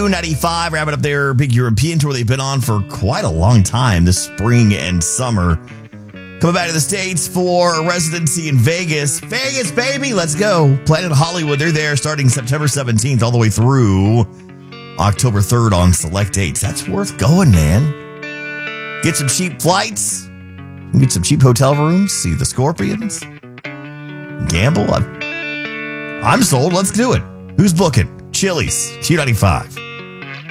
95 wrapping up their big European tour they've been on for quite a long time this spring and summer. Coming back to the States for a residency in Vegas. Vegas, baby, let's go. Planet Hollywood, they're there starting September 17th all the way through October 3rd on select dates. That's worth going, man. Get some cheap flights. Get some cheap hotel rooms. See the Scorpions. Gamble. I'm sold. Let's do it. Who's booking? Chili's, Q95.